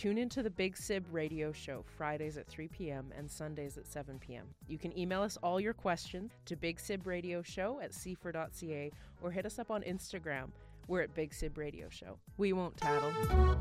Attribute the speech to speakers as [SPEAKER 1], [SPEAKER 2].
[SPEAKER 1] Tune into the Big Sib Radio Show Fridays at 3 p.m. and Sundays at 7 p.m. You can email us all your questions to bigsibradioshow@cfor.ca or hit us up on Instagram. We're at Big Sib Radio Show. We won't tattle.